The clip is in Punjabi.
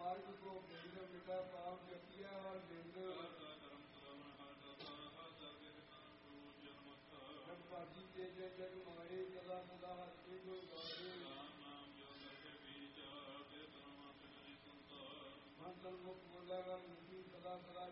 ਮਾਰਗ ਕੋ ਬਿੰਦ ਮਿਟਾ ਪਾਪ ਜਪਿਆ ਔਰ ਬਿੰਦ ਜਗ ਭਾਜੀ ਤੇ ਜਗ ਮਾਰੇ ਸਦਾ ਸਦਾ ਹੱਥੇ ਕੋ ਗਾਰੇ ਮੰਤਰ ਮੁਖ ਬੋਲਾ ਨਿਧੀ ਸਦਾ ਸਦਾ